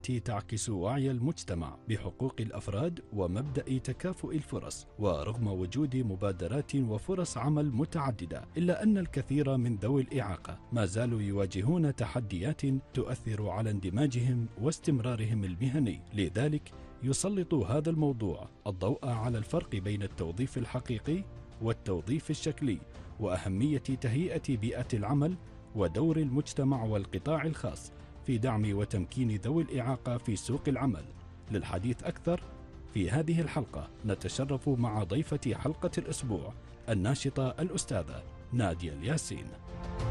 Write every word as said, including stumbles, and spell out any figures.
تعكس وعي المجتمع بحقوق الأفراد ومبدأ تكافؤ الفرص. ورغم وجود مبادرات وفرص عمل متعددة، إلا أن الكثير من ذوي الإعاقة ما زالوا يواجهون تحديات تؤثر على اندماجهم واستمرارهم المهني. لذلك يسلط هذا الموضوع الضوء على الفرق بين التوظيف الحقيقي والتوظيف الشكلي، وأهمية تهيئة بيئة العمل، ودور المجتمع والقطاع الخاص في دعم وتمكين ذوي الإعاقة في سوق العمل. للحديث أكثر في هذه الحلقة نتشرف مع ضيفة حلقة الأسبوع الناشطة الأستاذة نادية الياسين.